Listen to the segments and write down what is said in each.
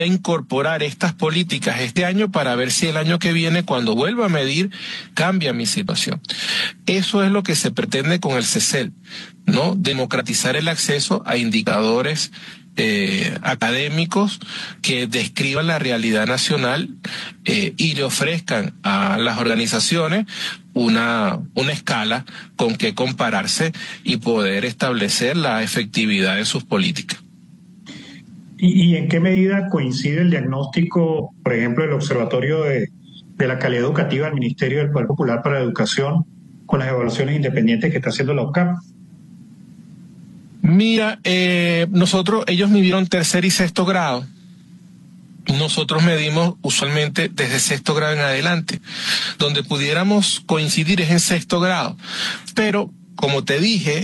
a incorporar estas políticas este año para ver si el año que viene, cuando vuelva a medir, cambia mi situación. Eso es lo que se pretende con el CECEL, ¿no? Democratizar el acceso a indicadores académicos que describan la realidad nacional y le ofrezcan a las organizaciones una escala con que compararse y poder establecer la efectividad de sus políticas. ¿Y en qué medida coincide el diagnóstico, por ejemplo, del Observatorio de la Calidad Educativa del Ministerio del Poder Popular para la Educación con las evaluaciones independientes que está haciendo la UCAP? Mira, ellos midieron tercer y sexto grado. Nosotros medimos usualmente desde sexto grado en adelante. Donde pudiéramos coincidir es en sexto grado. Pero, como te dije,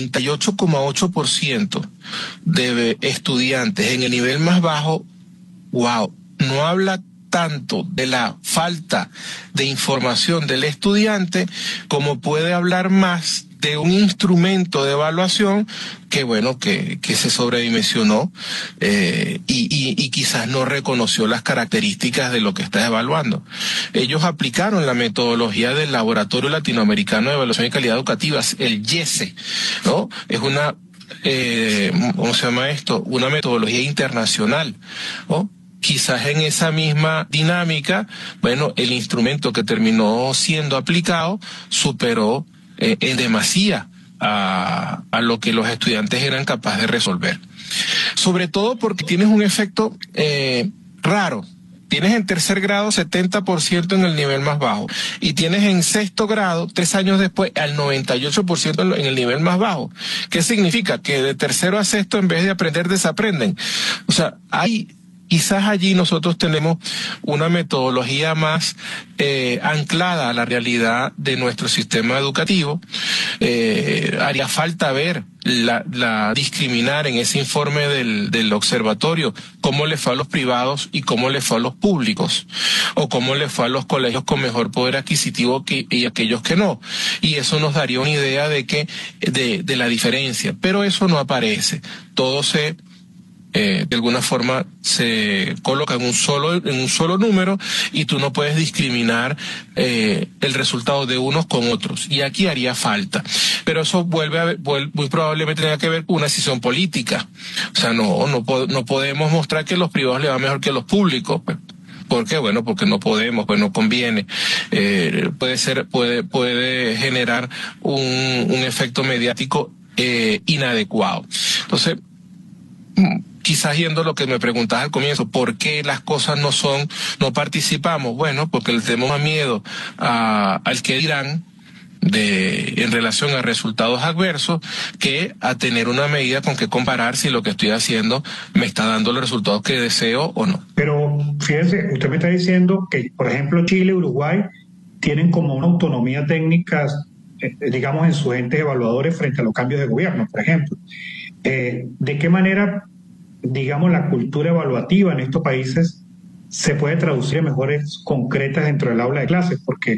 98,8% de estudiantes en el nivel más bajo, no habla tanto de la falta de información del estudiante como puede hablar más de un instrumento de evaluación que se sobredimensionó y quizás no reconoció las características de lo que está evaluando. Ellos aplicaron la metodología del Laboratorio Latinoamericano de Evaluación y Calidad Educativa, el YESE, ¿no? Es una, ¿cómo se llama esto? Una metodología internacional, ¿no? Quizás en esa misma dinámica, el instrumento que terminó siendo aplicado superó en demasía a lo que los estudiantes eran capaces de resolver. Sobre todo porque tienes un efecto raro. Tienes en tercer grado 70% en el nivel más bajo y tienes en sexto grado, 3 años después, al 98% en el nivel más bajo. ¿Qué significa? Que de tercero a sexto, en vez de aprender, desaprenden. O sea, quizás allí nosotros tenemos una metodología más anclada a la realidad de nuestro sistema educativo. Haría falta ver discriminar en ese informe del observatorio cómo le fue a los privados y cómo le fue a los públicos, o cómo le fue a los colegios con mejor poder adquisitivo y aquellos que no. Y eso nos daría una idea de la diferencia. Pero eso no aparece. Todo de alguna forma se coloca en un solo número y tú no puedes discriminar el resultado de unos con otros. Y aquí haría falta. Pero eso muy probablemente tenga que ver con una decisión política. O sea, no podemos mostrar que los privados le va mejor que los públicos. ¿Por qué? Bueno, porque no podemos, pues no conviene. Puede generar un efecto mediático inadecuado. Entonces, quizás yendo a lo que me preguntabas al comienzo, ¿por qué las cosas no participamos? Bueno, porque le tenemos miedo al que dirán en relación a resultados adversos, que a tener una medida con que comparar si lo que estoy haciendo me está dando los resultados que deseo o no. Pero fíjese, usted me está diciendo que, por ejemplo, Chile y Uruguay tienen como una autonomía técnica, digamos, en sus entes evaluadores frente a los cambios de gobierno, por ejemplo. ¿De qué manera, digamos, la cultura evaluativa en estos países se puede traducir en mejores concretas dentro del aula de clases? Porque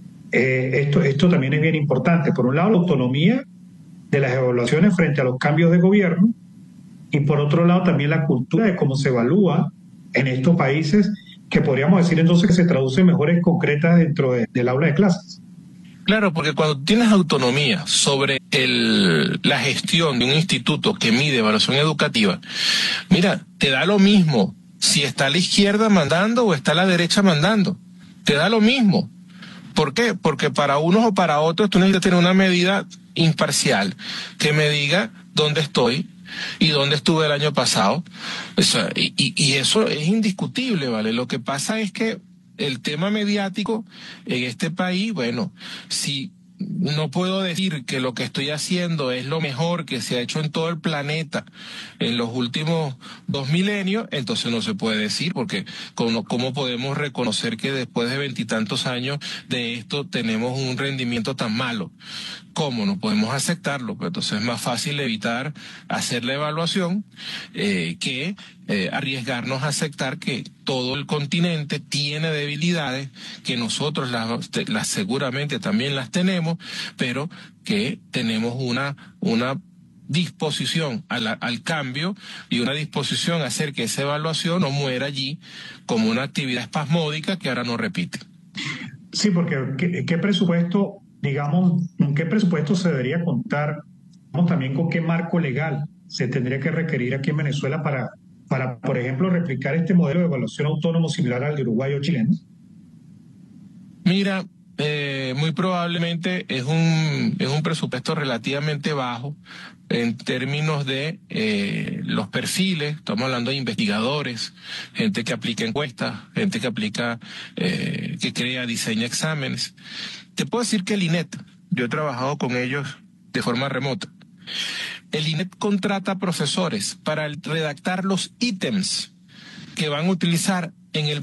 esto también es bien importante. Por un lado, la autonomía de las evaluaciones frente a los cambios de gobierno, y por otro lado también la cultura de cómo se evalúa en estos países, que podríamos decir entonces que se traduce en mejores concretas dentro del aula de clases. Claro, porque cuando tienes autonomía sobre la gestión de un instituto que mide evaluación educativa, mira, te da lo mismo si está la izquierda mandando o está la derecha mandando. Te da lo mismo. ¿Por qué? Porque para unos o para otros tú necesitas tener una medida imparcial que me diga dónde estoy y dónde estuve el año pasado. O sea, y eso es indiscutible, ¿vale? Lo que pasa es que el tema mediático en este país, si no puedo decir que lo que estoy haciendo es lo mejor que se ha hecho en todo el planeta en los últimos 2 milenios, entonces no se puede decir, porque ¿cómo podemos reconocer que después de 20 y tantos años de esto tenemos un rendimiento tan malo? ¿Cómo? No podemos aceptarlo. Pero entonces es más fácil evitar hacer la evaluación que arriesgarnos a aceptar que todo el continente tiene debilidades, que nosotros las seguramente también las tenemos, pero que tenemos una disposición al cambio y una disposición a hacer que esa evaluación no muera allí como una actividad espasmódica que ahora no repite. Sí, porque ¿qué presupuesto, digamos, con qué presupuesto se debería contar? También con qué marco legal se tendría que requerir aquí en Venezuela para, por ejemplo, replicar este modelo de evaluación autónomo similar al de Uruguay o chileno. Mira, muy probablemente es un presupuesto relativamente bajo en términos de los perfiles. Estamos hablando de investigadores, gente que aplica encuestas, gente que aplica, que crea, diseña exámenes. Te puedo decir que el INET, yo he trabajado con ellos de forma remota. El INET contrata profesores para redactar los ítems que van a utilizar en el